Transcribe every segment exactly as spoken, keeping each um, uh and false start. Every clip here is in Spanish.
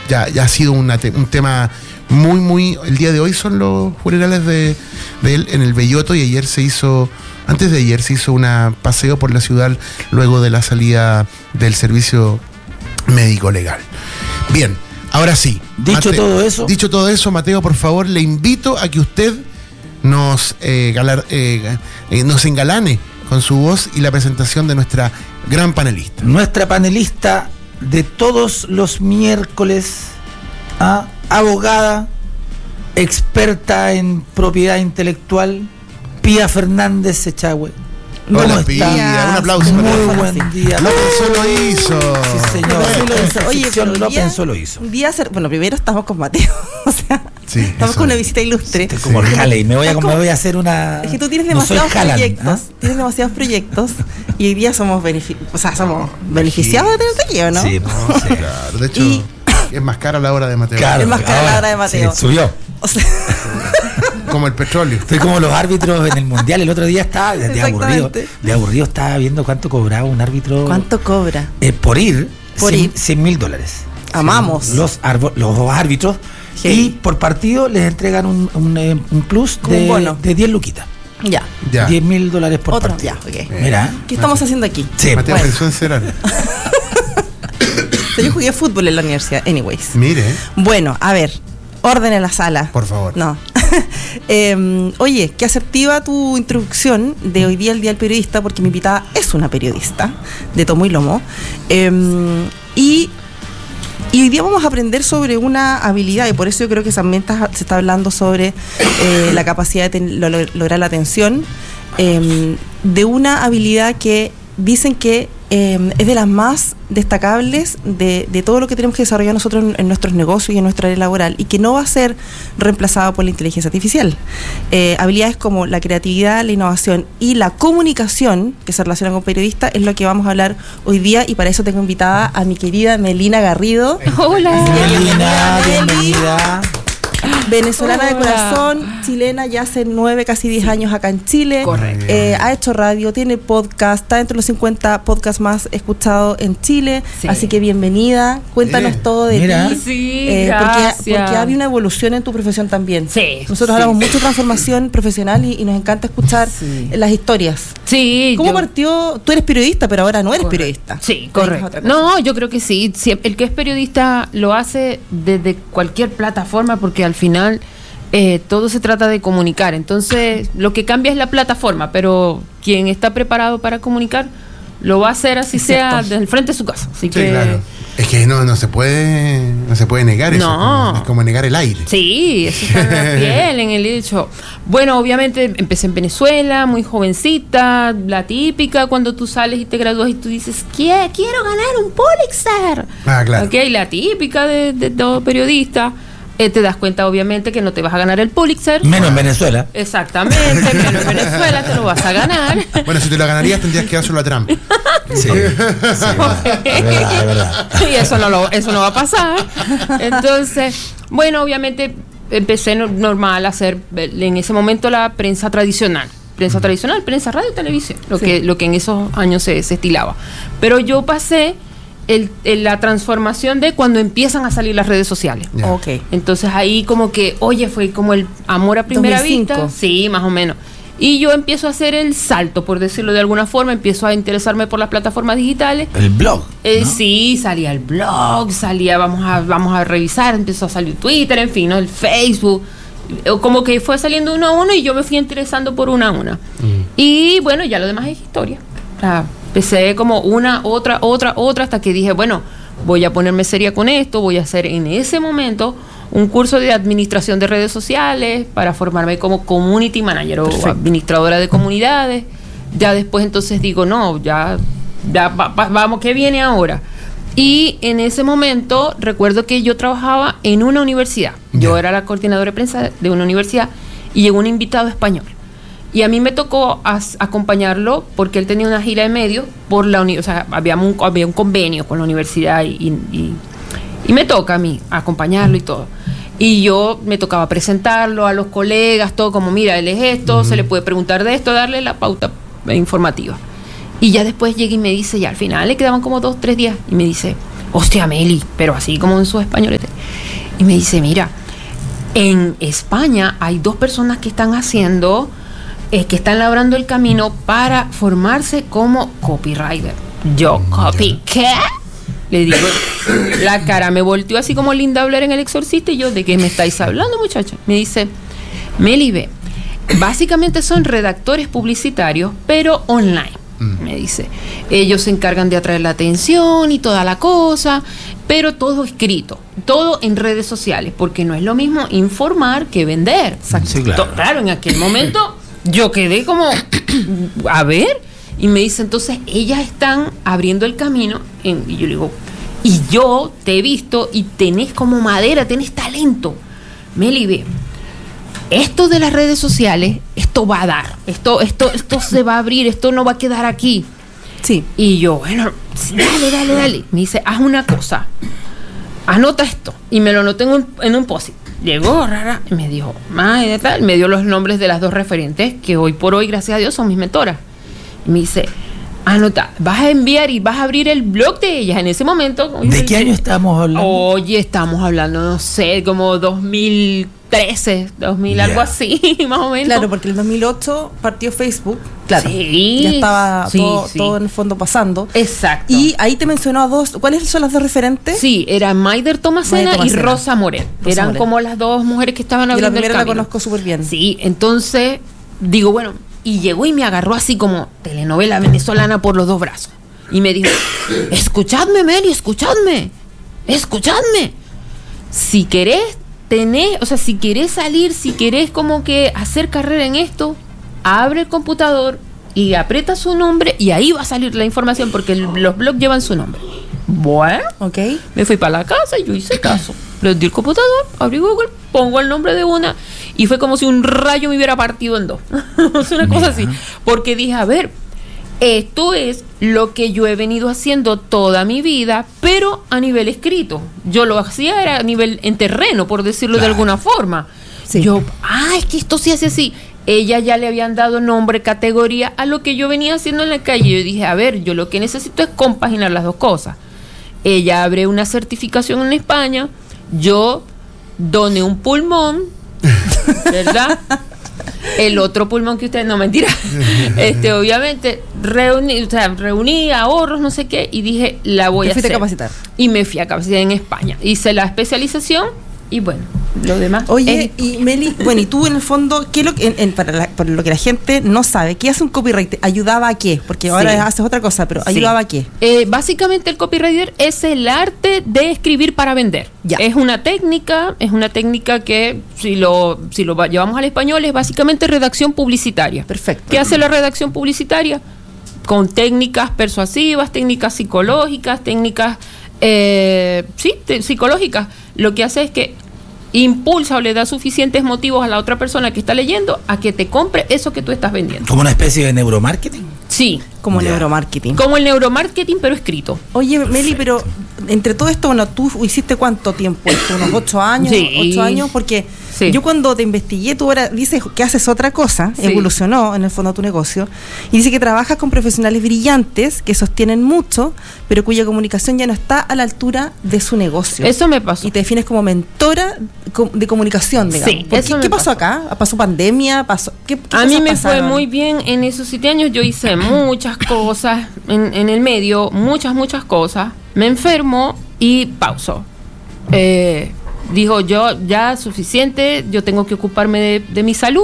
ya, ya ha sido una te, un tema muy, muy... El día de hoy son los funerales de, de él en el Belloto, y ayer se hizo... Antes de ayer se hizo un paseo por la ciudad luego de la salida del servicio médico legal. Bien, ahora sí. Dicho Mateo, todo eso. Dicho todo eso, Mateo, por favor, le invito a que usted nos, eh, galar, eh, eh, nos engalane con su voz y la presentación de nuestra gran panelista. Nuestra panelista de todos los miércoles, ¿ah? Abogada, experta en propiedad intelectual, Pía Fernández Echagüe. Hola, Pía, un aplauso. Muy buen día. Lo pensó, lo hizo. Sí, señor. Sí, lo hizo. Oye, pero lo día, pensó, lo hizo. Un día, bueno, primero estamos con Mateo. O sea, sí, estamos con una visita ilustre. Estoy como el Halley. Me voy a, me voy a hacer una. Es que tú tienes no demasiados Haaland, proyectos. ¿ah? Tienes demasiados proyectos. Y hoy día somos, benefic o sea, somos beneficiados de tenerte aquí, ¿o no? Sí, no, sí. Claro, de hecho, y, es más cara la hora de Mateo. Claro, es más cara ahora, la hora de Mateo. Sí, subió. O sea, como el petróleo. Estoy como los árbitros en el mundial. El otro día estaba de aburrido. De aburrido estaba viendo cuánto cobraba un árbitro. ¿Cuánto cobra? Eh, por ir. Por cien, ir. cien mil dólares. Amamos. Los, arbo, los árbitros. Sí. Y por partido les entregan un, un, un plus de, un bono. de diez luquitas. Ya. ya. diez mil dólares por Otro, partido. Ya, okay. Eh, Mira. ¿Qué estamos haciendo aquí? Sí, Mateo bueno. pensó en ser algo. Yo jugué fútbol en la universidad, anyways. Mire. Bueno, a ver. Orden en la sala. Por favor. No. eh, oye, qué asertiva tu introducción de hoy día, el Día del Periodista, porque mi invitada es una periodista de tomo y lomo. Eh, y, y hoy día vamos a aprender sobre una habilidad, y por eso yo creo que también está, se está hablando sobre eh, la capacidad de ten, lo, lo, lograr la atención, eh, de una habilidad que dicen que eh, es de las más destacables de, de todo lo que tenemos que desarrollar nosotros en, en nuestros negocios y en nuestra área laboral, y que no va a ser reemplazada por la inteligencia artificial. Eh, habilidades como la creatividad, la innovación y la comunicación que se relacionan con periodistas es lo que vamos a hablar hoy día, y para eso tengo invitada a mi querida Melina Garrido. Hola. Melina, bienvenida. Venezolana Hola. de corazón, chilena ya hace nueve, casi diez años acá en Chile. Correcto. Eh, ha hecho radio, tiene podcast, está entre los cincuenta podcasts más escuchados en Chile. Sí. Así que bienvenida, cuéntanos Mire. todo de Mira. ti. Sí, Eh, gracias. porque, porque ha habido una evolución en tu profesión también. Sí, Nosotros sí. hablamos mucho de transformación profesional y, y nos encanta escuchar Sí. las historias. Sí. ¿Cómo yo- partió? Tú eres periodista, pero ahora no eres Correcto. periodista. Sí, Dedicas a correcto. otra cosa. No, yo creo que sí. Sí, el que es periodista lo hace desde cualquier plataforma, porque al final eh, todo se trata de comunicar. Entonces, lo que cambia es la plataforma, pero quien está preparado para comunicar lo va a hacer así Es sea cierto. desde el frente de su casa. Así Sí, que claro. Es que no, no se puede, no se puede negar eso. No. Es como, es como negar el aire. sí, eso está en la piel, en el hecho. Bueno, obviamente empecé en Venezuela, muy jovencita, la típica cuando tú sales y te gradúas y tú dices, "¿Qué? Quiero ganar un Pulitzer". Ah, claro. Ok, la típica de, de todo periodista. Eh, te das cuenta, obviamente, que no te vas a ganar el Pulitzer. Menos en Venezuela. Exactamente, menos en Venezuela te lo vas a ganar. Bueno, si te lo ganarías tendrías que dárselo a Trump. Sí, sí, es verdad, es verdad, es verdad. Y eso no, lo, eso no va a pasar. Entonces, bueno, obviamente empecé no- normal a hacer en ese momento la prensa tradicional. Prensa tradicional, prensa radio y televisión, lo, Sí. que, lo que en esos años se, se estilaba. Pero yo pasé el, el- la transformación de cuando empiezan a salir las redes sociales. Ya. Ok. Entonces ahí como que, oye, fue como el amor a primera dos mil cinco. vista. Sí, más o menos. Y yo empiezo a hacer el salto, por decirlo de alguna forma, empiezo a interesarme por las plataformas digitales. El blog. Eh, ¿no? Sí, salía el blog, salía, vamos a, vamos a revisar, empezó a salir Twitter, en fin, ¿no? El Facebook. Eh, Como que fue saliendo uno a uno y yo me fui interesando por una a una. Y bueno, ya lo demás es historia. O sea, empecé como una, otra, otra, otra, hasta que dije, bueno, voy a ponerme seria con esto, voy a hacer en ese momento un curso de administración de redes sociales para formarme como community manager Perfecto. o administradora de comunidades. Ya después entonces digo, no, ya, ya va- va- vamos, ¿qué viene ahora? Y en ese momento recuerdo que yo trabajaba en una universidad. Yo Ya. era la coordinadora de prensa de una universidad y llegó un invitado español. Y a mí me tocó as- acompañarlo porque él tenía una gira de medios por la universidad. O sea, había un, había un convenio con la universidad y, y, y- y me toca a mí acompañarlo y todo. Y yo me tocaba presentarlo a los colegas, todo como, mira, él es esto, se le puede preguntar de esto, darle la pauta eh, informativa. Y ya después llega y me dice, ya al final le quedaban como dos, tres días, y me dice, hostia, Meli, pero así como en sus españoles, Y me dice, mira, en España hay dos personas que están haciendo, eh, que están labrando el camino para formarse como copywriter. Yo, ¿copy qué? Le digo, la cara me volteó así como Linda Blair en El Exorcista, y yo, ¿de qué me estáis hablando, muchacha? Me dice, Meli, ve, básicamente son redactores publicitarios, pero online. Me dice, ellos se encargan de atraer la atención y toda la cosa, pero todo escrito, todo en redes sociales, porque no es lo mismo informar que vender. Sí, claro. Claro, en aquel momento yo quedé como, a ver, y me dice, entonces ellas están abriendo el camino, en, y yo le digo, y yo te he visto y tenés como madera, tenés talento. Meli, ve, esto de las redes sociales, esto va a dar, esto, esto, esto se va a abrir, esto no va a quedar aquí. Sí. Y yo, bueno, dale, dale, dale. Me dice, haz una cosa, anota esto. Y me lo anoté en un, en un post-it. Llegó, rara, y me dijo, madre, tal, me dio los nombres de las dos referentes que hoy por hoy, gracias a Dios, son mis mentoras. Y me dice, anota, vas a enviar y vas a abrir el blog de ellas en ese momento. ¿De qué año estamos hablando? Oye, estamos hablando, no sé, como dos mil trece, dos mil, yeah. algo así, más o menos. Claro, porque en el dos mil ocho partió Facebook. Claro, sí, ya estaba sí, todo, sí. todo en el fondo pasando. Exacto. Y ahí te mencionó a dos. ¿Cuáles son las dos referentes? Sí, eran Maider Tomasena, Maider Tomasena y Rosa Moret. Rosa Eran Moret. como las dos mujeres que estaban Yo abriendo la el primera la camino. conozco súper bien. Sí, entonces digo, bueno, y llegó y me agarró así como telenovela venezolana por los dos brazos. Y me dijo, escuchadme, Meli, escuchadme, escuchadme. Si querés tener, o sea, si querés salir, si querés como que hacer carrera en esto, abre el computador y aprieta su nombre y ahí va a salir la información, porque el, los blogs llevan su nombre. Bueno, Ok. me fui para la casa y yo hice caso. Le di el computador, abrí Google, pongo el nombre de una y fue como si un rayo me hubiera partido en dos. Es una cosa así. Porque dije, a ver, esto es lo que yo he venido haciendo toda mi vida, pero a nivel escrito. Yo lo hacía era a nivel en terreno, por decirlo Claro. de alguna forma. Sí. Yo, ah, es que esto se hace así. Ella ya le habían dado nombre, categoría a lo que yo venía haciendo en la calle. Yo dije, a ver, yo lo que necesito es compaginar las dos cosas. Ella abre una certificación en España, yo doné un pulmón, ¿verdad? El otro pulmón que ustedes, no, mentira, este, obviamente reuní, o sea, reuní ahorros, no sé qué, y dije, la voy Te a fuiste hacer. a capacitar. Y me fui a capacitar en España. Hice la especialización y bueno, lo demás. Oye, es- y Meli, bueno, y tú en el fondo, ¿qué es lo que, en, en- para, la- para lo que la gente no sabe, ¿qué hace un copywriter? ¿Ayudaba a qué? Porque ahora Sí. haces otra cosa, pero Sí. ¿ayudaba a qué? Eh, básicamente el copywriter es el arte de escribir para vender. Ya. Es una técnica, es una técnica que si lo, si lo va- llevamos al español es básicamente redacción publicitaria. Perfecto. ¿Qué hace la redacción publicitaria? Con técnicas persuasivas, técnicas psicológicas, técnicas eh, sí, te- psicológicas. Lo que hace es que impulsa o le da suficientes motivos a la otra persona que está leyendo a que te compre eso que tú estás vendiendo. Como una especie de neuromarketing. Sí, Como Ya. neuromarketing. como el neuromarketing pero escrito. Oye, Meli, pero entre todo esto, bueno, tú hiciste cuánto tiempo, esto, unos ocho años, Sí. ocho años, porque Sí. yo cuando te investigué, tú ahora dices que haces otra cosa, Sí. evolucionó en el fondo tu negocio, y dice que trabajas con profesionales brillantes que sostienen mucho, pero cuya comunicación ya no está a la altura de su negocio. Eso me pasó. Y te defines como mentora com- de comunicación, digamos. Sí, ¿Por eso qué, me ¿Qué pasó pasó. acá? ¿Pasó pandemia? ¿Pasó, qué, qué A mí cosas me fue pasaron? muy bien en esos siete años. Yo hice muchas cosas en, en el medio, muchas, muchas cosas. Me enfermo y pauso. Eh, dijo, yo ya suficiente, yo tengo que ocuparme de, de mi salud.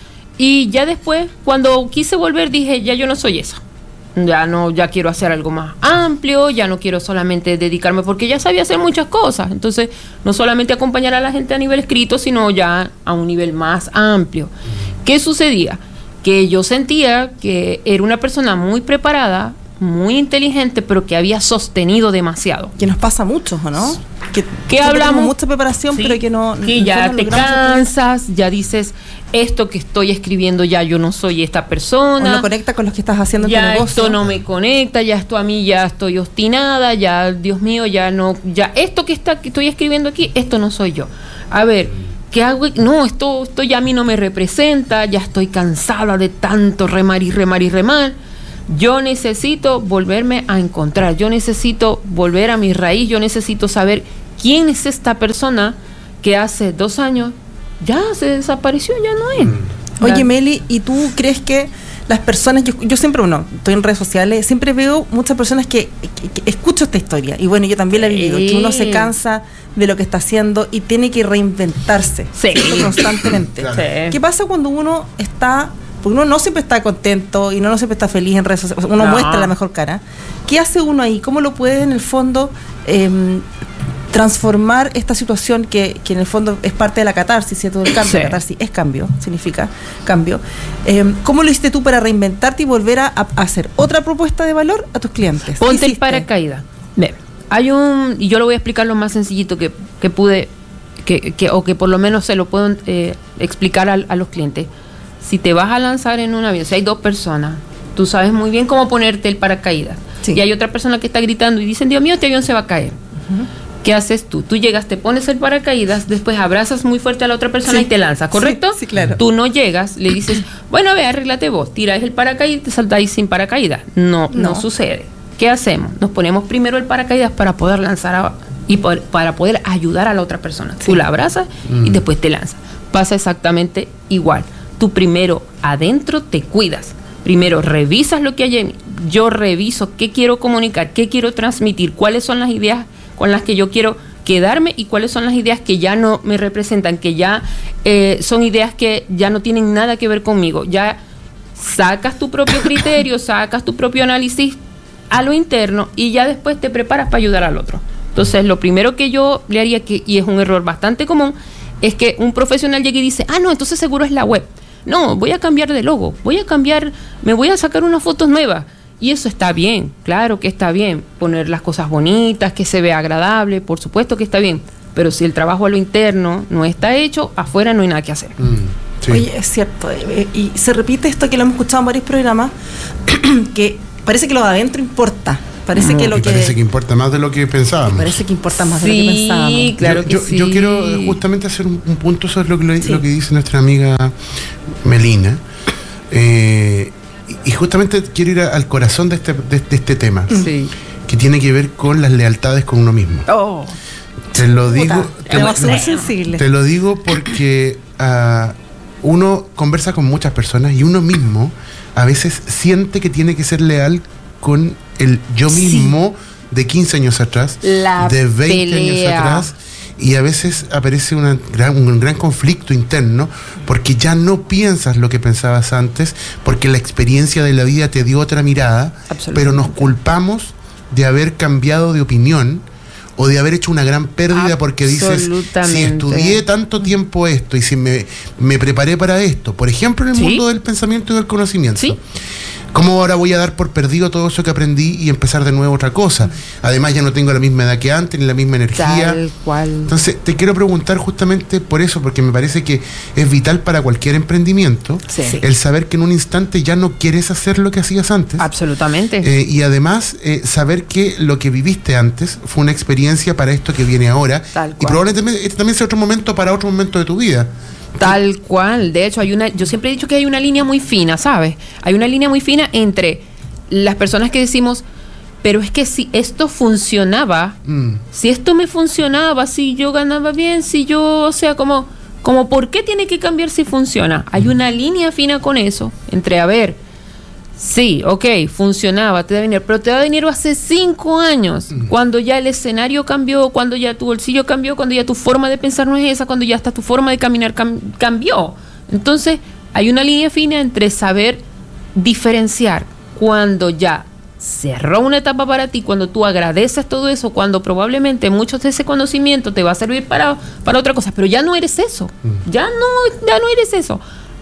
Y ya después, cuando quise volver, dije, ya yo no soy esa. Ya no, ya quiero hacer algo más amplio, ya no quiero solamente dedicarme, porque ya sabía hacer muchas cosas. Entonces, no solamente acompañar a la gente a nivel escrito, sino ya a un nivel más amplio. ¿Qué sucedía? Que yo sentía que era una persona muy preparada, muy inteligente, pero que había sostenido demasiado. Que nos pasa mucho, ¿o no? Que, ¿Qué nosotros hablamos? tenemos mucha preparación, Sí, pero que no... que en ya fondo te logramos sostener. cansas, ya dices, esto que estoy escribiendo ya yo no soy esta O persona. no conecta con los que estás haciendo en tu Ya negocio. esto no me conecta, ya esto a mí ya estoy obstinada, ya Dios mío, ya no, ya esto que está que estoy escribiendo aquí, esto no soy yo. A ver, ¿qué hago? No, esto, esto ya a mí no me representa, ya estoy cansada de tanto remar y remar y remar. Yo necesito volverme a encontrar, yo necesito volver a mi raíz, yo necesito saber quién es esta persona que hace dos años ya se desapareció, ya no es. Mm. Oye, Meli, ¿y tú crees que las personas, yo, yo siempre, uno, estoy en redes sociales, siempre veo muchas personas que, que, que escucho esta historia, y bueno, yo también la he vivido, sí. que uno se cansa de lo que está haciendo y tiene que reinventarse sí. constantemente. Claro. Sí. ¿Qué pasa cuando uno está, porque uno no siempre está contento y uno no siempre está feliz en redes sociales, uno no. muestra la mejor cara? ¿Qué hace uno ahí? ¿Cómo lo puede en el fondo eh, transformar esta situación que, que en el fondo es parte de la catarsis, ¿cierto? Del cambio, sí. La catarsis es cambio, significa cambio. Eh, ¿Cómo lo hiciste tú para reinventarte y volver a, a hacer otra propuesta de valor a tus clientes? Ponte el paracaídas. Ve, hay un, y yo lo voy a explicar lo más sencillito que, que pude, que, que, o que por lo menos se lo puedo eh, explicar a, a los clientes. Si te vas a lanzar en un avión, si hay dos personas, tú sabes muy bien cómo ponerte el paracaídas. Sí. Y hay otra persona que está gritando y dicen, Dios mío, este avión se va a caer. Uh-huh. ¿Qué haces tú? Tú llegas, te pones el paracaídas, después abrazas muy fuerte a la otra persona sí. y te lanzas, ¿correcto? Sí, sí, claro. Tú no llegas, le dices, bueno, a ver, arréglate vos, tiráis el paracaídas y te saltáis sin paracaídas. No, no, no sucede. ¿Qué hacemos? Nos ponemos primero el paracaídas para poder lanzar a, y por, para poder ayudar a la otra persona. Sí. Tú la abrazas mm. y después te lanzas. Pasa exactamente igual. Tú primero adentro te cuidas. Primero revisas lo que hay en mí. Yo reviso qué quiero comunicar, qué quiero transmitir, cuáles son las ideas con las que yo quiero quedarme y cuáles son las ideas que ya no me representan, que ya eh, son ideas que ya no tienen nada que ver conmigo. Ya sacas tu propio criterio, sacas tu propio análisis a lo interno y ya después te preparas para ayudar al otro. Entonces, lo primero que yo le haría, que, y es un error bastante común, es que un profesional llegue y dice, ah, no, entonces seguro es la web. No, voy a cambiar de logo, voy a cambiar, me voy a sacar unas fotos nuevas. Y eso está bien, claro que está bien, poner las cosas bonitas, que se vea agradable, por supuesto que está bien, pero si el trabajo a lo interno no está hecho, afuera no hay nada que hacer. Mm, sí. Oye, es cierto, eh, y se repite esto que lo hemos escuchado en varios programas, que parece que lo de adentro importa, parece no, que lo que... Parece que importa más de lo que pensábamos. Parece que importa más sí, de lo que pensábamos. Sí, claro que yo, sí. Yo quiero justamente hacer un, un punto sobre lo que, sí. lo que dice nuestra amiga Melina, eh, y justamente quiero ir a, al corazón de este, de, de este tema, sí. que tiene que ver con las lealtades con uno mismo. Oh. Te lo digo, te, lo, sensible. te lo digo porque uh, uno conversa con muchas personas y uno mismo a veces siente que tiene que ser leal con el yo mismo sí. de quince años atrás, La de veinte pelea. años atrás. Y a veces aparece una gran, un gran conflicto interno porque ya no piensas lo que pensabas antes, porque la experiencia de la vida te dio otra mirada, pero nos culpamos de haber cambiado de opinión o de haber hecho una gran pérdida porque dices, si estudié tanto tiempo esto y si me, me preparé para esto, por ejemplo en el ¿Sí? mundo del pensamiento y del conocimiento, ¿Sí? ¿cómo ahora voy a dar por perdido todo eso que aprendí y empezar de nuevo otra cosa? Además ya no tengo la misma edad que antes, ni la misma energía. Tal cual. Entonces te quiero preguntar justamente por eso, porque me parece que es vital para cualquier emprendimiento sí. el saber que en un instante ya no quieres hacer lo que hacías antes. Absolutamente. Eh, y además eh, saber que lo que viviste antes fue una experiencia para esto que viene ahora. Tal cual. Y probablemente este también sea otro momento para otro momento de tu vida. Tal cual, de hecho hay una, yo siempre he dicho que hay una línea muy fina, ¿sabes? Hay una línea muy fina entre las personas que decimos, pero es que si esto funcionaba, mm. si esto me funcionaba, si yo ganaba bien, si yo, o sea, como, como ¿por qué tiene que cambiar si funciona? Hay una línea fina con eso, entre, a ver, sí, ok, funcionaba, te da dinero, pero te da dinero hace cinco años, mm. cuando ya el escenario cambió, cuando ya tu bolsillo cambió, cuando ya tu forma de pensar no es esa, cuando ya hasta tu forma de caminar cam- cambió. Entonces, hay una línea fina entre saber diferenciar cuando ya cerró una etapa para ti, cuando tú agradeces todo eso, cuando probablemente mucho de ese conocimiento te va a servir para, para otra cosa, pero ya no eres eso, mm. ya no, ya no eres eso.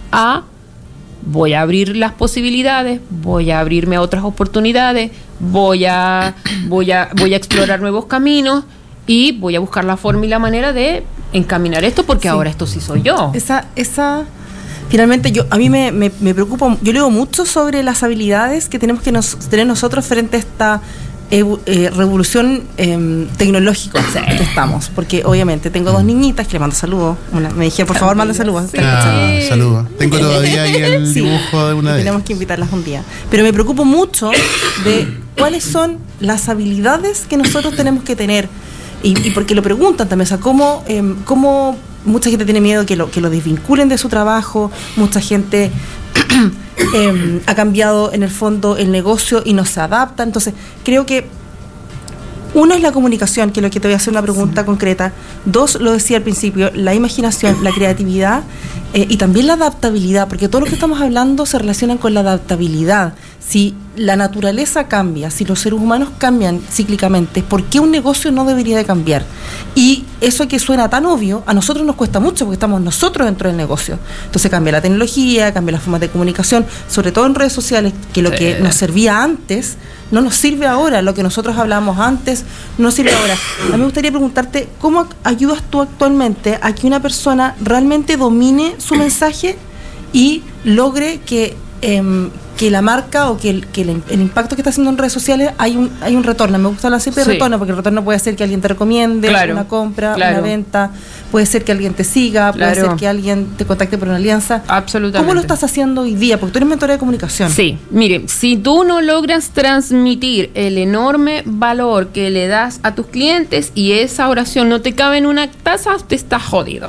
A voy a abrir las posibilidades, voy a abrirme a otras oportunidades, voy a, voy a, voy a explorar nuevos caminos y voy a buscar la forma y la manera de encaminar esto porque sí. ahora esto sí soy yo. Esa, esa, finalmente yo, a mí me, me, me preocupa, yo leo mucho sobre las habilidades que tenemos que nos, tener nosotros frente a esta eh, eh, revolución eh, tecnológica en que estamos, porque obviamente tengo dos niñitas que le mando saludos, una, me dije por favor manda saludos. Sí. Ah, saludos. Tengo todavía ahí el sí. dibujo de una de tenemos que invitarlas un día, pero me preocupo mucho de cuáles son las habilidades que nosotros tenemos que tener y, y porque lo preguntan también, o sea, cómo, eh, cómo mucha gente tiene miedo que lo, que lo desvinculen de su trabajo, mucha gente eh, ha cambiado en el fondo el negocio y no se adapta. Entonces, creo que uno es la comunicación, que es lo que te voy a hacer una pregunta sí. concreta. Dos, lo decía al principio, la imaginación, la creatividad eh, y también la adaptabilidad, porque todo lo que estamos hablando se relaciona con la adaptabilidad. Si la naturaleza cambia, si los seres humanos cambian cíclicamente, ¿por qué un negocio no debería de cambiar? Y eso que suena tan obvio, a nosotros nos cuesta mucho porque estamos nosotros dentro del negocio. Entonces cambia la tecnología, cambia las formas de comunicación, sobre todo en redes sociales, que lo sí. que nos servía antes no nos sirve ahora, lo que nosotros hablábamos antes no nos sirve ahora. A mí me gustaría preguntarte, ¿cómo ayudas tú actualmente a que una persona realmente domine su mensaje y logre que... Eh, que la marca o que, el, que el, el impacto que está haciendo en redes sociales hay un hay un retorno? Me gusta hablar siempre de sí. retorno, porque el retorno puede ser que alguien te recomiende claro, una compra, claro. una venta, puede ser que alguien te siga, claro. puede ser que alguien te contacte por una alianza. Absolutamente. ¿Cómo lo estás haciendo hoy día? Porque tú eres mentora de comunicación. Sí, mire, si tú no logras transmitir el enorme valor que le das a tus clientes y esa oración no te cabe en una taza, te estás jodido.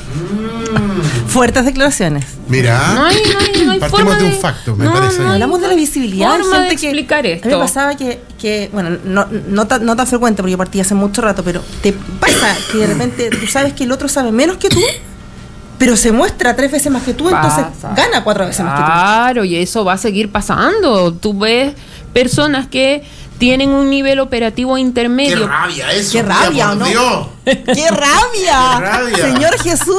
Fuertes declaraciones. Mira, no hay, no hay, no hay partimos de un de, facto, me no, parece. No, hablamos de la visibilidad. Forma de que, explicar esto. A mí me pasaba que, que bueno, no, no, tan, no tan frecuente porque yo partí hace mucho rato, pero te pasa que de repente tú sabes que el otro sabe menos que tú, pero se muestra tres veces más que tú, pasa. Entonces gana cuatro veces claro, más que tú. Claro, y eso va a seguir pasando. Tú ves personas que tienen un nivel operativo intermedio. ¡Qué rabia eso! ¡Qué rabia, ¿no? ¡Qué rabia! ¡Qué rabia! Señor Jesús.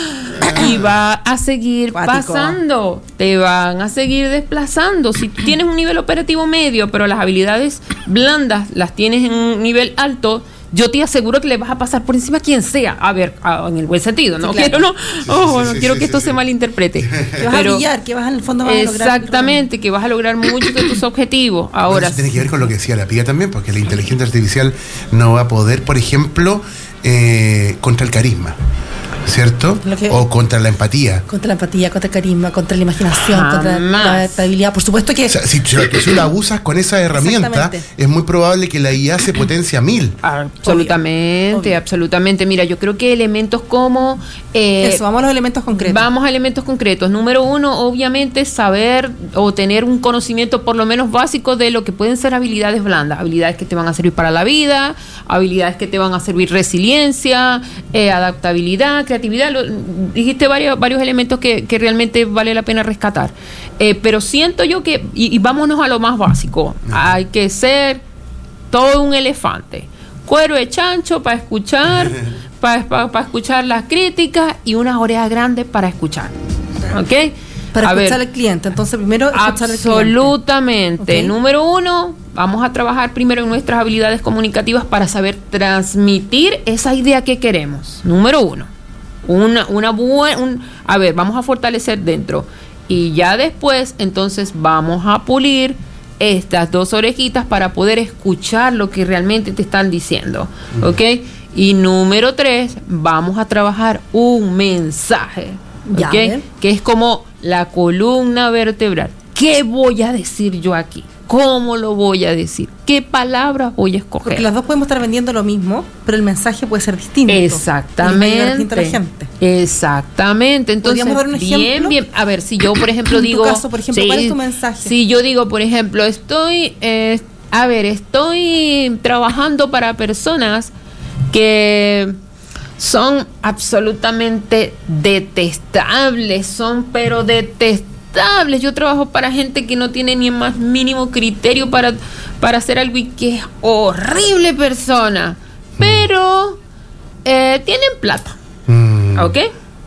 Y va a seguir Cuático. pasando, te van a seguir desplazando. Si tú tienes un nivel operativo medio, pero las habilidades blandas las tienes en un nivel alto, yo te aseguro que le vas a pasar por encima a quien sea. A ver, a, en el buen sentido, ¿no? Sí, claro. Quiero, no, sí, oh, sí, no sí, quiero sí, que esto sí, se sí. malinterprete. Que vas pero, a brillar, que vas en el fondo vas exactamente, a lograr. Exactamente, que vas a lograr muchos de tus objetivos. Ahora, bueno, eso tiene que ver con lo que decía la Pía también, porque la inteligencia artificial no va a poder, por ejemplo, eh, contra el carisma. ¿Cierto? Que, o contra la empatía. Contra la empatía, contra el carisma, contra la imaginación, Jamás. contra la adaptabilidad. Por supuesto que... O sea, si, si lo abusas con esa herramienta, es muy probable que la I A se potencie a mil. Absolutamente, Obvio. Obvio. absolutamente. Mira, yo creo que elementos como... Eh, Eso, vamos a los elementos concretos. Vamos a elementos concretos. Número uno, obviamente, saber o tener un conocimiento por lo menos básico de lo que pueden ser habilidades blandas. Habilidades que te van a servir para la vida, habilidades que te van a servir resiliencia, eh, adaptabilidad, creatividad. Lo, dijiste varios, varios elementos que, que realmente vale la pena rescatar. Eh, pero siento yo que, y, y vámonos a lo más básico, Ajá. hay que ser todo un elefante. Cuero de chancho para escuchar, para pa, pa escuchar las críticas y unas orejas grandes para escuchar. ¿Ok? Para a escuchar ver, al cliente. Entonces, primero, escuchar al cliente. Absolutamente. Okay. Número uno, vamos a trabajar primero en nuestras habilidades comunicativas para saber transmitir esa idea que queremos. Número uno. Una, una buena, un, a ver, vamos a fortalecer dentro y ya después entonces vamos a pulir estas dos orejitas para poder escuchar lo que realmente te están diciendo, ¿ok? Y número tres, vamos a trabajar un mensaje, ¿ok? Ya, que es como la columna vertebral. ¿Qué voy a decir yo aquí? ¿Cómo lo voy a decir? ¿Qué palabras voy a escoger? Porque las dos podemos estar vendiendo lo mismo, pero el mensaje puede ser distinto. Exactamente. A la gente. Exactamente. Entonces, ¿podríamos dar un bien, ejemplo? bien. A ver, si yo, por ejemplo, digo... En tu caso, por ejemplo, sí, ¿cuál es tu mensaje? Si yo digo, por ejemplo, estoy... Eh, a ver, estoy trabajando para personas que son absolutamente detestables, son pero detestables. Yo trabajo para gente que no tiene ni el más mínimo criterio para, para hacer algo y que es horrible persona, pero eh, tienen plata. Mm. ¿Ok?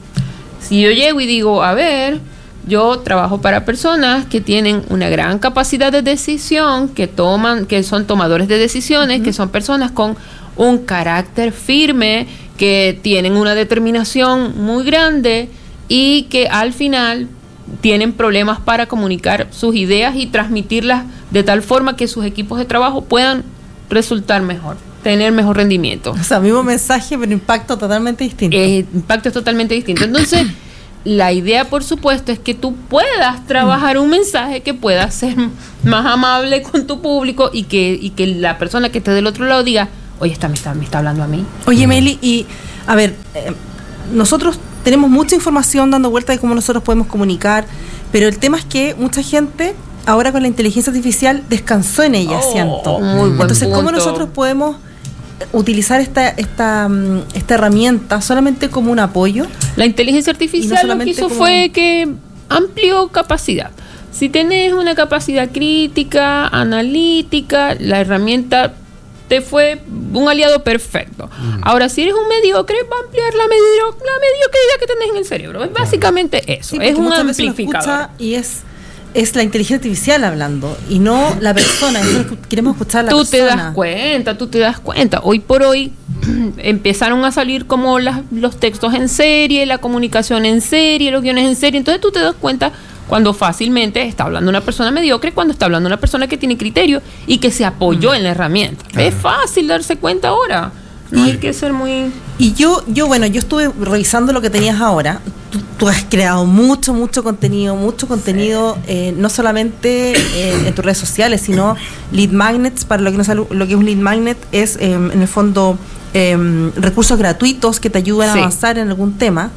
Si yo llego y digo, a ver, yo trabajo para personas que tienen una gran capacidad de decisión, que toman, que son tomadores de decisiones, uh-huh. que son personas con un carácter firme, que tienen una determinación muy grande y que al final tienen problemas para comunicar sus ideas y transmitirlas de tal forma que sus equipos de trabajo puedan resultar mejor, tener mejor rendimiento. O sea, mismo mensaje, pero impacto totalmente distinto. El impacto es totalmente distinto. Entonces, la idea, por supuesto, es que tú puedas trabajar un mensaje que pueda ser más amable con tu público y que, y que la persona que esté del otro lado diga, oye, esta me está, me está hablando a mí. Oye, Meli, y a ver, eh, nosotros tenemos mucha información dando vuelta de cómo nosotros podemos comunicar, pero el tema es que mucha gente ahora con la inteligencia artificial descansó en ella, Oh, siento. muy buen Entonces, ¿cómo punto. nosotros podemos utilizar esta esta mm, esta herramienta solamente como un apoyo? La inteligencia Y no artificial lo que solamente hizo como- fue que amplió capacidad. Si tenés una capacidad crítica, analítica, la herramienta te fue un aliado perfecto. Mm. Ahora, si eres un mediocre, va a ampliar la, medio, la mediocridad que tenés en el cerebro. Es básicamente eso, Sí, es porque un muchas veces uno amplificador. escucha y es es la inteligencia artificial hablando y no la persona. Nosotros queremos escuchar a la Tú persona. te das cuenta, tú te das cuenta. Hoy por hoy empezaron a salir como las, los textos en serie, la comunicación en serie, los guiones en serie. Entonces tú te das cuenta cuando fácilmente está hablando una persona mediocre, cuando está hablando una persona que tiene criterio y que se apoyó mm. en la herramienta. Claro. Es fácil darse cuenta ahora. No hay que ser muy... Y yo, yo bueno, yo estuve revisando lo que tenías ahora. Tú, tú has creado mucho, mucho contenido, mucho contenido, sí. eh, no solamente eh, en tus redes sociales, sino lead magnets. Para lo que no sabe lo que es un lead magnet, es eh, en el fondo eh, recursos gratuitos que te ayudan sí. a avanzar en algún tema,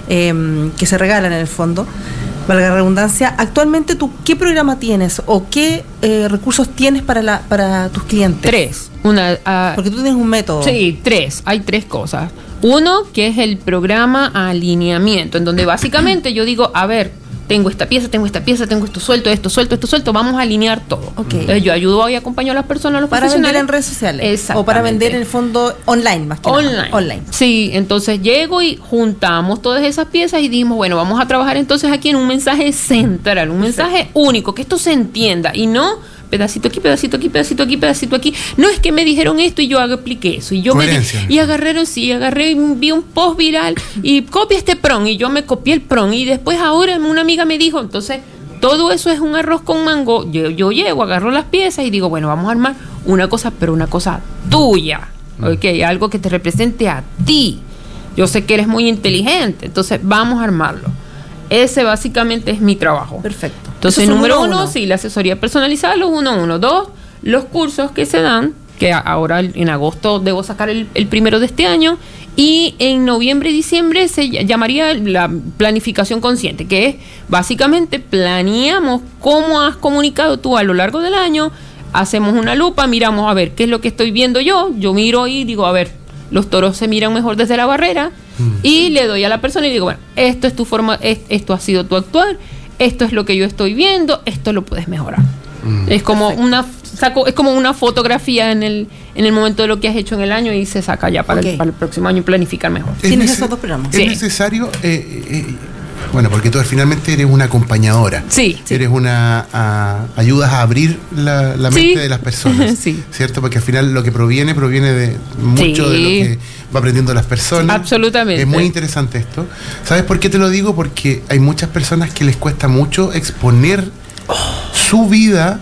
eh, que se regalan en el fondo. Valga la redundancia, actualmente tú, ¿qué programa tienes o qué eh, recursos tienes para la para tus clientes? Tres. Una, uh, Porque tú tienes un método. Sí, tres. Hay tres cosas. Uno, que es el programa alineamiento, en donde básicamente yo digo, a ver, tengo esta pieza, tengo esta pieza, tengo esto suelto, esto suelto, esto suelto, vamos a alinear todo. Okay. Entonces yo ayudo y acompaño a las personas, a los para profesionales. vender en redes sociales. O para vender en el fondo online, más que online. nada. Online. Sí, entonces llego y juntamos todas esas piezas y dijimos, bueno, vamos a trabajar entonces aquí en un mensaje central, un mensaje único, que esto se entienda y no pedacito aquí, pedacito aquí, pedacito aquí, pedacito aquí. No es que me dijeron esto y yo apliqué eso. Y yo me, y agarré, sí, agarré y vi un post viral y copia este pron y yo me copié el pron y después ahora una amiga me dijo, entonces todo eso es un arroz con mango. Yo, yo llego, agarro las piezas y digo, bueno, vamos a armar una cosa, pero una cosa tuya, ¿ok? Algo que te represente a ti. Yo sé que eres muy inteligente, entonces vamos a armarlo. Ese básicamente es mi trabajo. Perfecto. Entonces, número uno, uno, sí, la asesoría personalizada, los uno a uno. Dos, los cursos que se dan, que ahora en agosto debo sacar el, el primero de este año, y en noviembre y diciembre se llamaría la planificación consciente, que es básicamente planeamos cómo has comunicado tú a lo largo del año, hacemos una lupa, miramos a ver qué es lo que estoy viendo yo, yo miro y digo, a ver, los toros se miran mejor desde la barrera, mm. y le doy a la persona y digo, bueno, esto es tu forma, es, esto ha sido tu actuar, esto es lo que yo estoy viendo, esto lo puedes mejorar. Mm. Es como Perfecto. una saco, es como una fotografía en el en el momento de lo que has hecho en el año y se saca ya para, okay. el, para el próximo año y planificar mejor. ¿Tienes esos dos programas? Es sí. necesario, eh, eh, bueno, porque tú finalmente eres una acompañadora. Sí. Eres una, a, ayudas a abrir la, la mente sí. de las personas. Sí. ¿Cierto? Porque al final lo que proviene, proviene de mucho sí. de lo que va aprendiendo las personas. Absolutamente. Es muy interesante esto. ¿Sabes por qué te lo digo? Porque hay muchas personas que les cuesta mucho exponer oh. su vida.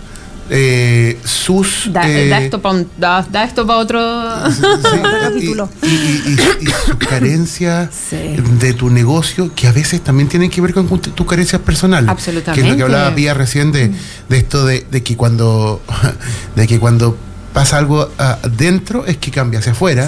Eh, sus da, eh, da esto para da, da esto para otro, sí, otro capítulo y, y, y, y, y sus carencias sí. de tu negocio, que a veces también tienen que ver con tus carencias personales. Absolutamente. Que es lo que hablaba Pía recién de, de esto de, de que cuando de que cuando pasa algo adentro es que cambia hacia afuera. Sí.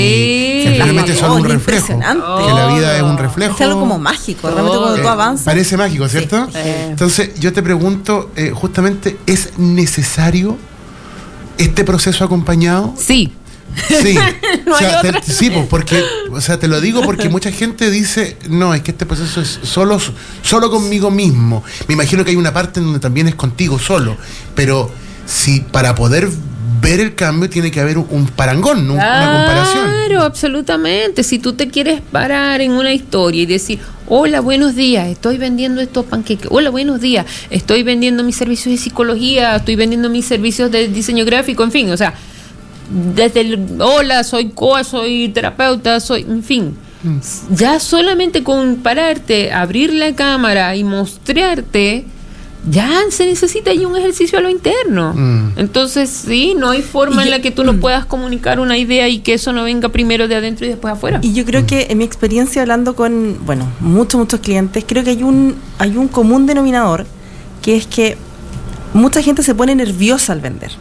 Y realmente es solo un reflejo. Oh. Que la vida es un reflejo. Es algo como mágico. Realmente cuando eh, tú avanzas. Parece mágico, ¿cierto? Sí. Entonces, yo te pregunto, eh, justamente, ¿es necesario este proceso acompañado? Sí. Sí, no o sea, hay te, sí, pues porque, o sea, te lo digo porque mucha gente dice, no, es que este proceso es solo, solo conmigo mismo. Me imagino que hay una parte en donde también es contigo solo, pero si para poder ver el cambio tiene que haber un, un parangón, ¿no? Claro, una comparación. Claro, absolutamente. Si tú te quieres parar en una historia y decir, hola, buenos días, estoy vendiendo estos panqueques. Hola, buenos días, estoy vendiendo mis servicios de psicología, estoy vendiendo mis servicios de diseño gráfico, en fin, o sea, desde el, hola, soy coa, soy terapeuta, soy, en fin. Mm. Ya solamente con pararte, abrir la cámara y mostrarte, ya se necesita ahí un ejercicio a lo interno. Mm. Entonces, sí, no hay forma y en yo, la que tú no puedas comunicar una idea y que eso no venga primero de adentro y después afuera. Y yo creo mm. que en mi experiencia hablando con, bueno, muchos, muchos clientes, creo que hay un, hay un común denominador, que es que mucha gente se pone nerviosa al vender.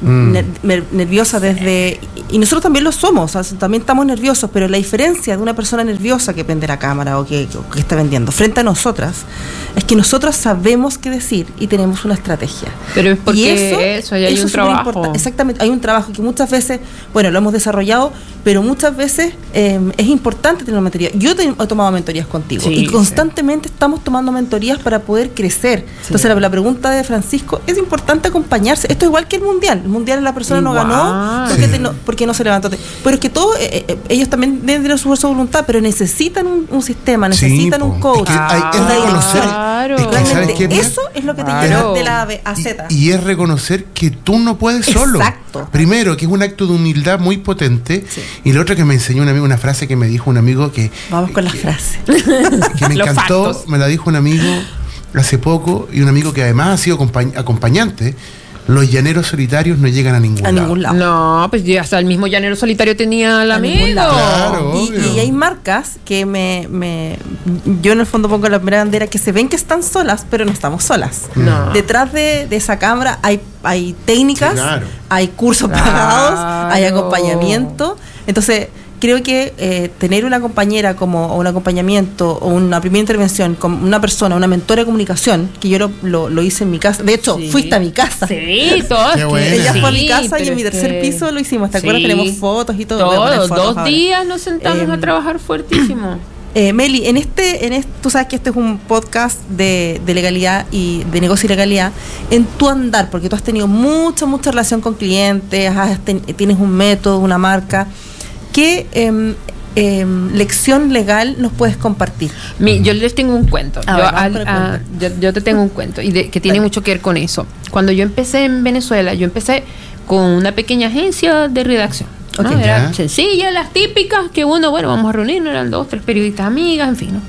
mm. ner- nerviosa desde... Y nosotros también lo somos, o sea, también estamos nerviosos, pero la diferencia de una persona nerviosa que prende la cámara o que, o que está vendiendo frente a nosotras es que nosotros sabemos qué decir y tenemos una estrategia. Pero es porque y eso, eso, y hay eso un es trabajo. Exactamente, hay un trabajo que muchas veces, bueno, lo hemos desarrollado, pero muchas veces eh, es importante tener una mentoría. Yo te, he tomado mentorías contigo Sí, y constantemente sí. estamos tomando mentorías para poder crecer. Sí. Entonces la, la pregunta de Francisco, es importante acompañarse. Esto es igual que el mundial. El mundial la persona igual. no ganó porque, sí. te, no, porque no se levantó. Pero es que todos, eh, eh, ellos también deben tener su fuerza de voluntad, pero necesitan un, un sistema, necesitan sí, un coach. Es, hay, es reconocer. Claro. Es que, ¿sabes qué? Eso es lo que te claro. lleva de la A a Z. Y, y es reconocer que tú no puedes solo. Exacto. Primero, que es un acto de humildad muy potente. Sí. Y lo otro que me enseñó un amigo, una frase que me dijo un amigo que... Vamos con las frases. Que me encantó, factos. Me la dijo un amigo hace poco, y un amigo que además ha sido acompañ- acompañante. Los llaneros solitarios no llegan a ningún, a lado. ningún lado. No, pues ya hasta el mismo llanero solitario tenía al amigo. Claro, y, y hay marcas que me, me... Yo en el fondo pongo la primera bandera que se ven que están solas, pero no estamos solas. No. Detrás de, de esa cámara hay, hay técnicas, sí, claro. hay cursos claro. pagados, hay acompañamiento. Entonces... Creo que eh, tener una compañera como o un acompañamiento o una primera intervención con una persona, una mentora de comunicación, que yo lo, lo, lo hice en mi casa. De hecho, sí. fuiste a mi casa. Sí, todo. Ella sí, fue a mi casa y en mi tercer que... piso lo hicimos. ¿Te sí. acuerdas? Tenemos fotos y todo. Todos, dos ahora. días nos sentamos eh, a trabajar fuertísimo. Eh, Meli, en este, en este, tú sabes que este es un podcast de, de legalidad y de negocio y legalidad. En tu andar, porque tú has tenido mucha, mucha relación con clientes, has ten, tienes un método, una marca. ¿Qué eh, eh, lección legal nos puedes compartir? Mi, yo les tengo un cuento. A Yo, ver, al, a, yo, yo te tengo un cuento y de, que tiene Dale. mucho que ver con eso. Cuando yo empecé en Venezuela, yo empecé con una pequeña agencia de redacción. ¿no? Okay, Era ya. sencilla, las típicas, que uno, bueno, vamos a reunirnos, eran dos, tres periodistas amigas, en fin, ¿no?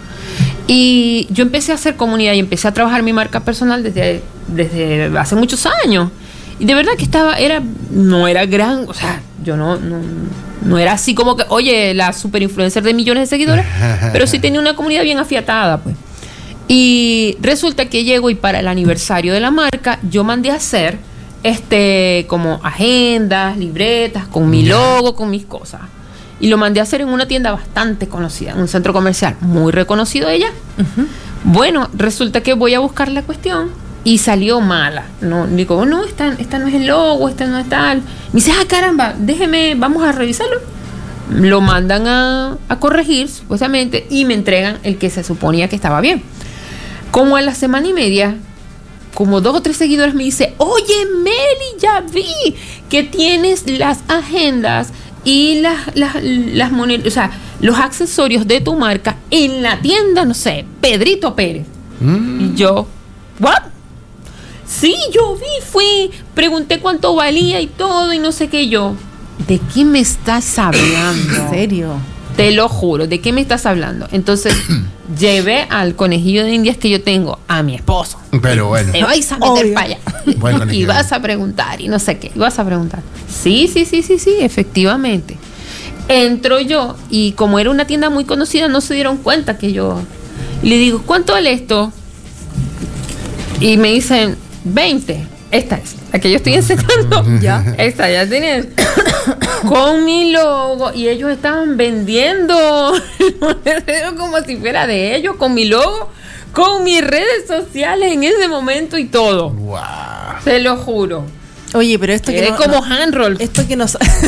Y yo empecé a hacer comunidad y empecé a trabajar mi marca personal desde, desde hace muchos años. Y de verdad que estaba, era, no era gran, o sea, yo no, no, no era así como que, oye, la super influencer de millones de seguidores, pero sí tenía una comunidad bien afiatada, pues. Y resulta que llego y para el aniversario de la marca, yo mandé a hacer, este, como agendas, libretas, con mi logo, con mis cosas. Y lo mandé a hacer en una tienda bastante conocida, en un centro comercial muy reconocido ella. Uh-huh. Bueno, resulta que voy a buscar la cuestión y salió mala. No, digo, oh, no, esta, esta no es el logo, esta no es tal. Me dice, ah, caramba, déjeme, vamos a revisarlo. Lo mandan a, a corregir, supuestamente, y me entregan el que se suponía que estaba bien. Como a la semana y media, como dos o tres seguidores me dice, oye, Meli, ya vi que tienes las agendas y las, las, las monedas, o sea, los accesorios de tu marca en la tienda, no sé, Pedrito Pérez. Mm. Y yo, ¿what? Sí, yo vi, fui, pregunté cuánto valía y todo y no sé qué. Yo, ¿de qué me estás hablando? ¿En serio? Te lo juro, ¿de qué me estás hablando? Entonces, llevé al conejillo de indias que yo tengo a mi esposo. Pero bueno. Te vais a meter para allá. Bueno, y vas a preguntar y no sé qué. Y vas a preguntar. Sí, sí, sí, sí, sí, efectivamente. Entro yo y como era una tienda muy conocida, no se dieron cuenta que yo... Y le digo, ¿cuánto vale esto? Y me dicen, veinte. Esta es la que yo estoy enseñando. Ya. Esta ya tienen con mi logo y ellos estaban vendiendo como si fuera de ellos, con mi logo, con mis redes sociales en ese momento y todo. Wow. Se lo juro. Oye, pero esto que es no, como no, handroll. Esto que nos esto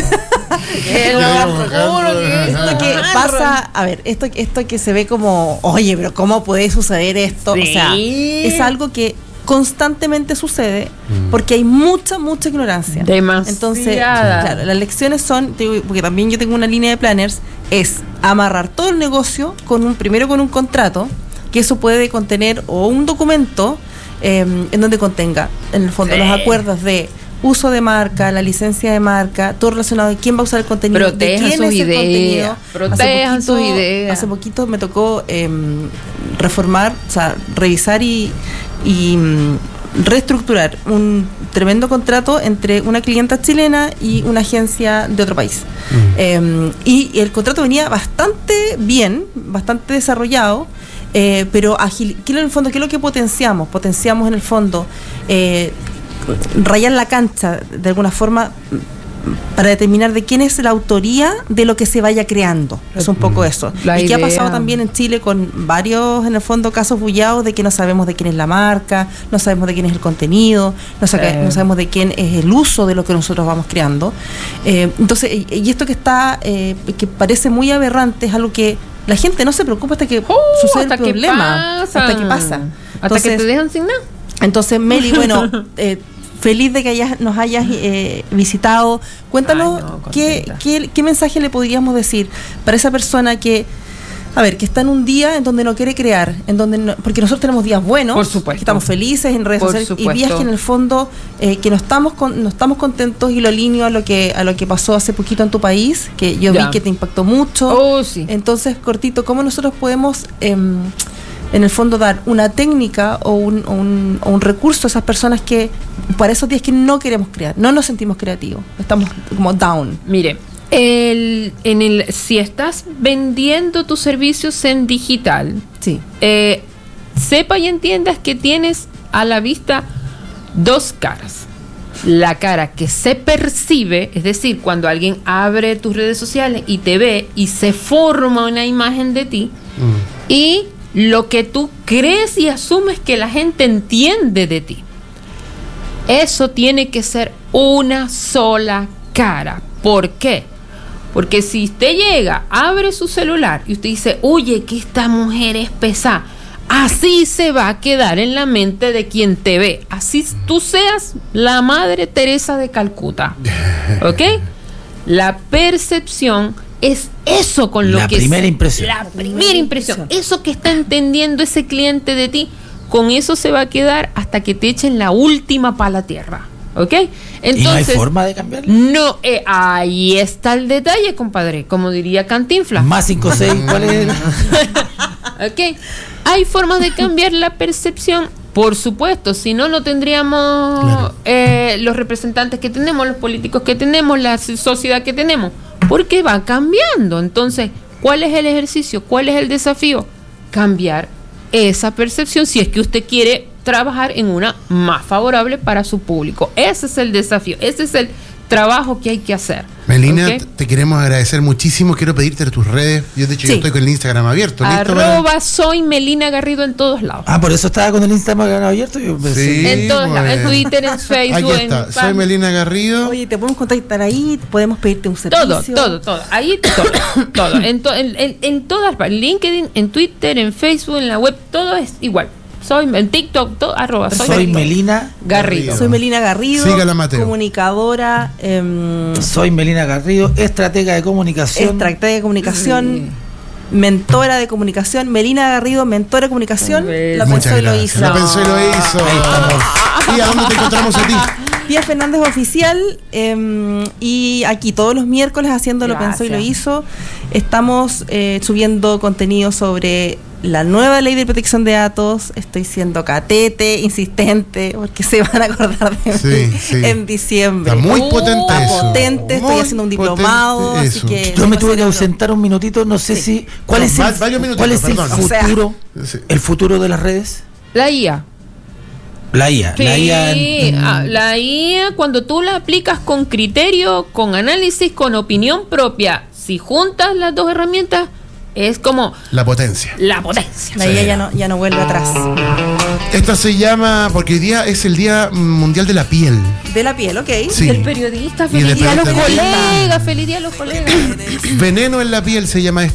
que pasa, a ver, esto esto que se ve como, oye, pero ¿cómo puede suceder esto? Sí. O sea, es algo que constantemente sucede porque hay mucha, mucha ignorancia. Demasiada. Entonces, claro, las lecciones son, porque también yo tengo una línea de planners, es amarrar todo el negocio con un primero con un contrato, que eso puede contener o un documento eh, en donde contenga, en el fondo, sí, los acuerdos de uso de marca, la licencia de marca, todo relacionado de quién va a usar el contenido, protejan de quién sus es el ideas, contenido. Protejan sus ideas. Hace poquito me tocó eh, reformar, o sea, revisar y, y um, reestructurar un tremendo contrato entre una clienta chilena y una agencia de otro país. Mm. Eh, y, y el contrato venía bastante bien, bastante desarrollado. Eh, pero ágil, ¿qué en el fondo, qué es lo que potenciamos? Potenciamos en el fondo eh, rayar la cancha de alguna forma para determinar de quién es la autoría de lo que se vaya creando. Es un poco eso. La y idea. que ha pasado también en Chile con varios, en el fondo, casos bullados de que no sabemos de quién es la marca, no sabemos de quién es el contenido, no, saca, Sí. no sabemos de quién es el uso de lo que nosotros vamos creando. Eh, entonces, y, y esto que está, eh, que parece muy aberrante, es algo que la gente no se preocupa hasta que Uh, sucede hasta el que problema. pasa. Hasta que pasa. Hasta Entonces, que te dejan sin nada. entonces, Meli, bueno, eh, feliz de que hayas, nos hayas eh, visitado. Cuéntanos Ay, no, qué, contenta. qué, qué mensaje le podríamos decir para esa persona que, a ver, que está en un día en donde no quiere crear, en donde no- porque nosotros tenemos días buenos, Por supuesto. que estamos felices en redes Por sociales, y supuesto. días que en el fondo eh, que no estamos con, no estamos contentos, y lo alineo a lo que a lo que pasó hace poquito en tu país, que yo Ya. vi que te impactó mucho. Oh, sí. Entonces, cortito, ¿cómo nosotros podemos, em, en el fondo, dar una técnica o un, o un, o un recurso a esas personas que, para esos días que no queremos crear, no nos sentimos creativos, estamos como down? Mire, el, en el, si estás vendiendo tus servicios en digital, Sí. eh, sepa y entiendas que tienes a la vista dos caras. La cara que se percibe, es decir, cuando alguien abre tus redes sociales y te ve y se forma una imagen de ti, Mm. y lo que tú crees y asumes que la gente entiende de ti. Eso tiene que ser una sola cara. ¿Por qué? Porque si usted llega, abre su celular y usted dice, oye, que esta mujer es pesada, así se va a quedar en la mente de quien te ve. Así tú seas la Madre Teresa de Calcuta. ¿Ok? La percepción es eso con lo La que... primera impresión. La primera impresión. Eso que está entendiendo ese cliente de ti, con eso se va a quedar hasta que te echen la última pala a tierra. ¿Ok? ¿Y no hay forma de cambiarlo? No, eh, ahí está el detalle, compadre. Como diría Cantinflas. Más cinco seis, ¿cuál es? el- Ok. ¿Hay formas de cambiar la percepción? Por supuesto, si no, no tendríamos Claro. eh, los representantes que tenemos, los políticos que tenemos, la sociedad que tenemos, porque va cambiando. Entonces, ¿cuál es el ejercicio? ¿Cuál es el desafío? Cambiar esa percepción si es que usted quiere trabajar en una más favorable para su público. Ese es el desafío, ese es el trabajo que hay que hacer. Melina, ¿Ok? t- te queremos agradecer muchísimo. Quiero pedirte tus redes. Yo, de hecho, Sí. yo estoy con el Instagram abierto. ¿Listo para- Arroba soy Melina Garrido en todos lados. Ah, por eso estaba con el Instagram abierto. Yo pensé- Sí. En todos lados, en bueno. Twitter, en Facebook, Aquí está. en Soy Melina Garrido. Oye, te podemos contactar ahí, podemos pedirte un todo, servicio. todo, todo. Ahí todo, todo. En, to- en, en, en todas partes, en LinkedIn, en Twitter, en Facebook, en la web, todo es igual. Soy en TikTok, todo, arroba, soy, Soy Melina. Garrido. Soy Melina Garrido, Sígala, Mateo. comunicadora, em, Soy Melina Garrido, estratega de comunicación. estratega de comunicación, mentora de comunicación. Melina Garrido, mentora de comunicación. Muchas La pensó y lo hizo. Lo pensó y lo hizo. Ahí estamos. ¿Y a dónde te encontramos a ti? Pía Fernández Oficial, eh, y aquí todos los miércoles haciendo Lo Pensó y Lo Gracias. Hizo. Estamos eh, subiendo contenido sobre la nueva ley de protección de datos. Estoy siendo catete, insistente, porque se van a acordar de Sí, mí sí. en diciembre. Está muy Uh, potente Está eso. potente, estoy Muy haciendo un potente diplomado, así eso. que Yo me tengo tuve que cerebro. ausentar un minutito, no sé si. ¿Cuál No, es va- el, varios minutitos, ¿cuál es el perdón. O sea, futuro? Sí. ¿El futuro de las redes? La I A. La I A. Sí, La I A. en- en- ah, la I A, cuando tú la aplicas con criterio, con análisis, con opinión propia, si juntas las dos herramientas, es como La potencia. la potencia. La I A ya no, ya no vuelve atrás. Esta se llama, porque hoy día es el Día Mundial de la Piel. De la piel, ok. Sí. El periodista, Y feliz de día a los periodista. colegas, feliz día a los colegas. Veneno en la piel se llama esta